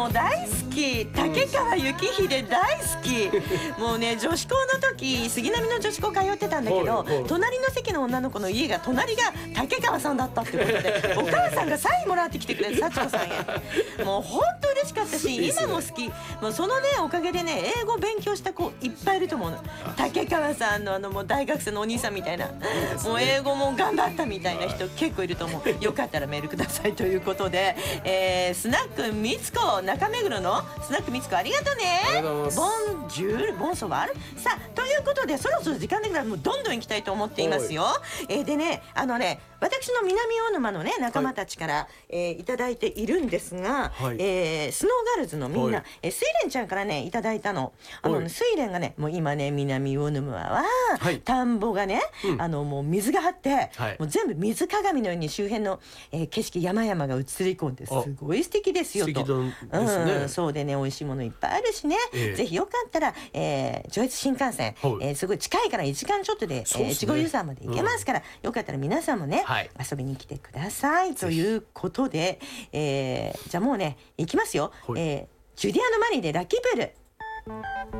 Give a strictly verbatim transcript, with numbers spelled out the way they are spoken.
もう大好き、竹川幸秀大好き。もうね、女子校の時杉並の女子校通ってたんだけど、 はいはい、 隣の席の女の子の家が隣が竹川さんだったってことでお母さんがサインもらってきてくれて、幸子さんへ。もう本当嬉しかったし、 いいですね、 今も好き。もうそのねおかげでね、英語勉強した子いっぱいいると思うの。竹川さんのあのもう大学生のお兄さんみたいな、 ね、 もう英語も頑張ったみたいな人結構いると思う。よかったらメールくださいということで、えー、スナックみつこ中目黒のスナックみつこ、ありがとうね。 ありがとうございます。 ボンジュールボンソワール。さあということで、そろそろ時間だからもうどんどん行きたいと思っていますよ。えー、でね、あのね、私の南大沼のね仲間たちから、はい、えー、いただいているんですが、はい、えー、スノーガールズのみんな、はい、えー、スイレンちゃんからねいただいたの。あの、ね、スイレンがね、もう今ね南大沼は、はい、田んぼがね、うん、あのもう水が張って、はい、もう全部水鏡のように周辺の、えー、景色山々が映り込んで、すごい素敵ですよと。素敵ですね。うん、そうでね、美味しいものいっぱいあるしね、えー、ぜひよかったら、えー、上越新幹線、はい、えー、すごい近いからいちじかんちょっとで、えー、越後湯沢まで行けますから、うん、よかったら皆さんもね、はい、遊びに来てくださいということで、えー、じゃあもうね行きますよ、はい、えー、ジュディアノ・マリーでラッキープール。